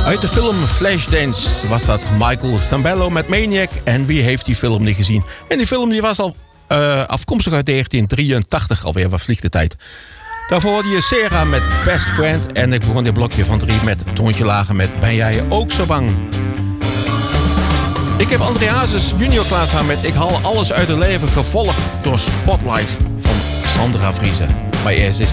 Uit de film Flashdance was dat Michael Sembello met Maniac. En wie heeft die film niet gezien? En die film die was al afkomstig uit 1983, alweer wat vliegt de tijd. Daarvoor hoorde je Sera met Best Friend. En ik begon dit blokje van 3 met Toontje Lager met Ben jij ook zo bang? Ik heb André Hazes junior klaarstaan met Ik haal alles uit het leven, gevolgd door Spotlight van Sandra Vriese. Maar eerst is